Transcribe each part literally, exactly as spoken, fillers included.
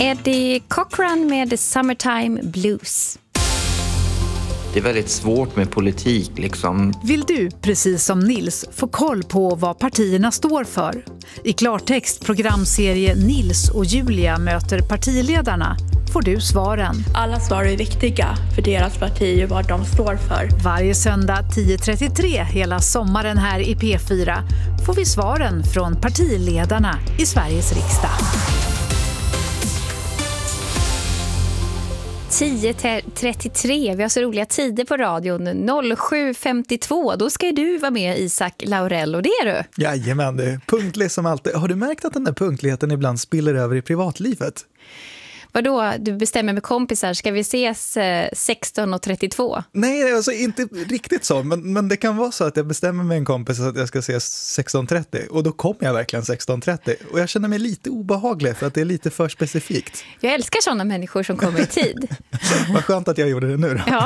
Eddie Cochran med Summertime Blues. Det är väldigt svårt med politik liksom. Vill du, precis som Nils, få koll på vad partierna står för? I klartext programserie Nils och Julia möter partiledarna får du svaren. Alla svar är viktiga för deras parti och vad de står för. Varje söndag tio trettiotre hela sommaren här i P fyra får vi svaren från partiledarna i Sveriges riksdag. tio trettiotre, vi har så roliga tider på radion. noll sju femtiotvå, då ska du vara med, Isak Laurell, och det är du. Jajamän, det är punktlig som alltid. Har du märkt att den där punktligheten ibland spiller över i privatlivet? Vadå, du bestämmer med kompisar, ska vi ses sexton trettiotvå? Nej, alltså inte riktigt så, men, men det kan vara så att jag bestämmer med en kompis att jag ska ses sexton trettio och då kommer jag verkligen sexton trettio och jag känner mig lite obehaglig för att det är lite för specifikt. Jag älskar sådana människor som kommer i tid. Vad skönt att jag gjorde det nu då. Ja.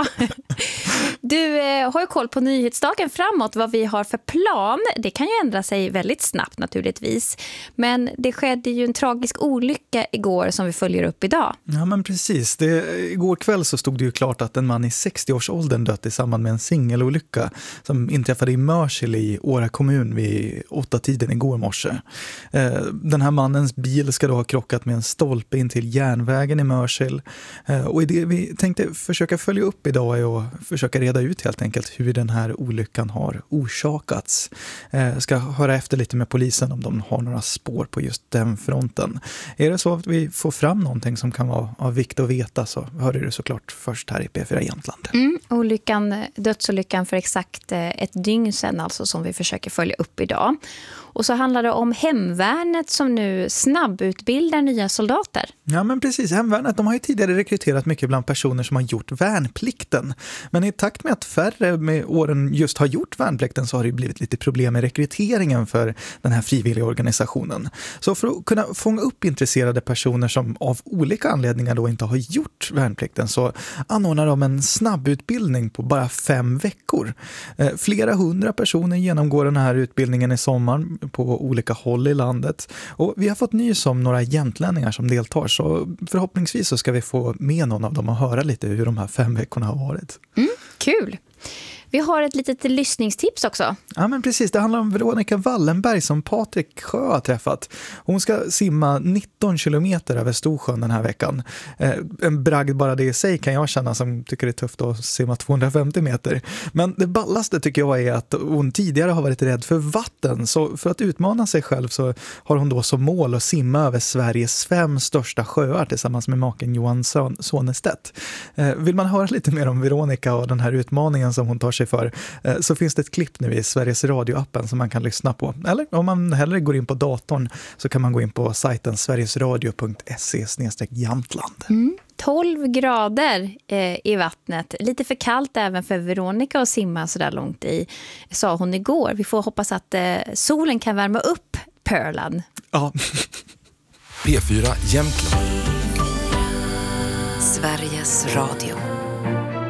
Du eh, har ju koll på nyhetsdagen framåt, vad vi har för plan. Det kan ju ändra sig väldigt snabbt naturligtvis. Men det skedde ju en tragisk olycka igår som vi följer upp idag. Ja men precis, det, igår kväll så stod det ju klart att en man i sextio-årsåldern dött i samband med en singelolycka som inträffade i Mörsil i Åre kommun vid åtta tiden igår morse. Eh, den här mannens bil ska då ha krockat med en stolpe in till järnvägen i Mörsil. Eh, och det vi tänkte försöka följa upp idag är att försöka reda ut helt enkelt hur den här olyckan har orsakats. Eh, ska höra efter lite med polisen om de har några spår på just den fronten. Är det så att vi får fram någonting som kan vara av vikt att veta, så hör du såklart först här i P fyra Jämtland. Mm, olyckan, dödsolyckan för exakt ett dygn sedan alltså, som vi försöker följa upp idag. Och så handlar det om hemvärnet som nu snabbutbildar nya soldater. Ja men precis, hemvärnet de har ju tidigare rekryterat mycket bland personer som har gjort värnplikten. Men i takt med att färre med åren just har gjort värnplikten så har det blivit lite problem med rekryteringen för den här frivilliga organisationen. Så för att kunna fånga upp intresserade personer som av olika anledningar då inte har gjort värnplikten så anordnar de en snabbutbildning på bara fem veckor. Eh, flera hundra personer genomgår den här utbildningen i sommar på olika håll i landet. Och vi har fått nys om några jämtlänningar som deltar, så förhoppningsvis så ska vi få med någon av dem och höra lite hur de här fem veckorna har varit. Mm, kul! Vi har ett litet lyssningstips också. Ja men precis, det handlar om Veronica Wallenberg som Patrik Sjö har träffat. Hon ska simma nitton kilometer över Storsjön den här veckan. Eh, en bragd bara det i sig kan jag känna som tycker det är tufft att simma tvåhundrafemtio meter. Men det ballaste tycker jag är att hon tidigare har varit rädd för vatten. Så för att utmana sig själv så har hon då som mål att simma över Sveriges fem största sjöar tillsammans med maken Johan Sonestedt. Eh, vill man höra lite mer om Veronica och den här utmaningen som hon tar sig för, så finns det ett klipp nu i Sveriges Radio-appen som man kan lyssna på. Eller om man hellre går in på datorn så kan man gå in på sajten sverigesradio punkt se slash jämtland. Mm. tolv grader eh, i vattnet. Lite för kallt även för Veronica att simma så där långt i, sa hon igår. Vi får hoppas att eh, solen kan värma upp Pörland. Ja. P fyra Jämtland. Sveriges Radio.